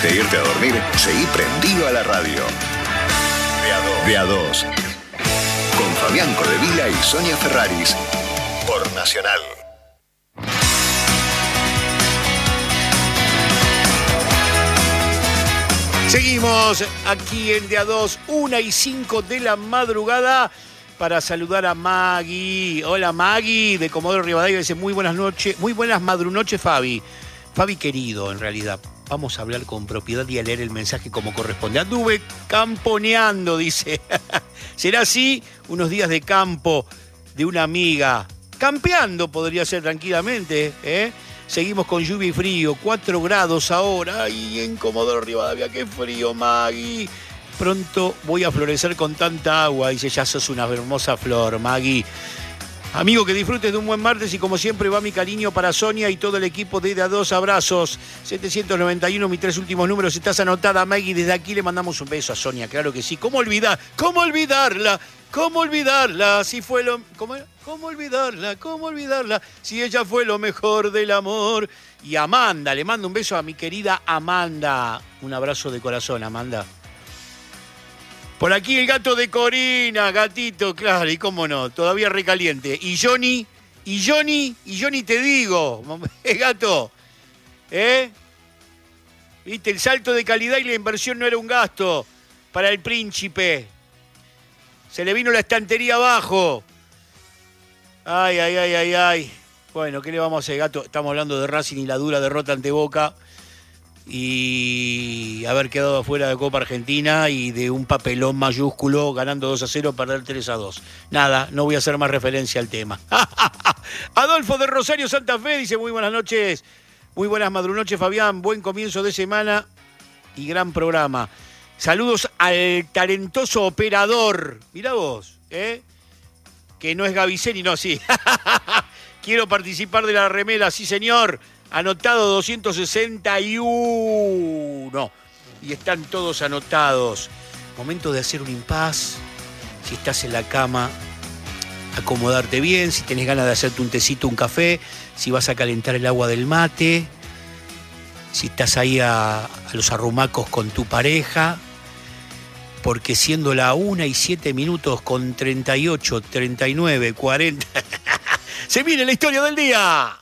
De irte a dormir, seguí prendido a la radio. De a dos. Con Fabián Codevila y Sonia Ferraris. Por Nacional. Seguimos aquí en De a dos, 1:05 de la madrugada, para saludar a Maggie. Hola Maggie, de Comodoro Rivadavia, dice muy buenas noches, muy buenas madrunoches Fabi. Fabi querido, en realidad, vamos a hablar con propiedad y a leer el mensaje como corresponde. Anduve camponeando, dice. ¿Será así? Unos días de campo de una amiga. Campeando podría ser tranquilamente, ¿eh? Seguimos con lluvia y frío, 4 grados ahora. Ay, en Comodoro Rivadavia, qué frío, Maggie. Pronto voy a florecer con tanta agua. Dice, ya sos una hermosa flor, Maggie. Amigo, que disfrutes de un buen martes y como siempre va mi cariño para Sonia y todo el equipo de a dos. Abrazos. 791, mis 3 últimos números. Estás anotada, Maggie. Desde aquí le mandamos un beso a Sonia, claro que sí. ¿Cómo olvidarla? ¿Cómo olvidarla? Si fue lo... ¿Cómo olvidarla? Si ella fue lo mejor del amor. Y Amanda, le mando un beso a mi querida Amanda. Un abrazo de corazón, Amanda. Por aquí el gato de Corina, gatito, claro, y cómo no, todavía recaliente. Y Johnny te digo, gato, ¿viste? El salto de calidad y la inversión no era un gasto para el príncipe. Se le vino la estantería abajo. Ay. Bueno, ¿qué le vamos a hacer, gato? Estamos hablando de Racing y la dura derrota ante Boca. Y haber quedado afuera de Copa Argentina y de un papelón mayúsculo, ganando 2-0, perder 3-2. Nada, no voy a hacer más referencia al tema. Adolfo de Rosario Santa Fe dice, muy buenas noches, muy buenas madrunoches, Fabián, buen comienzo de semana y gran programa. Saludos al talentoso operador, mirá vos, que no es Gaviceni, no, sí. Quiero participar de la remera, sí señor. Anotado 261. Y están todos anotados. Momento de hacer un impas. Si estás en la cama, acomodarte bien. Si tenés ganas de hacerte un tecito, un café. Si vas a calentar el agua del mate. Si estás ahí a los arrumacos con tu pareja. Porque siendo la 1:07 con 38, 39, 40. Se viene la historia del día.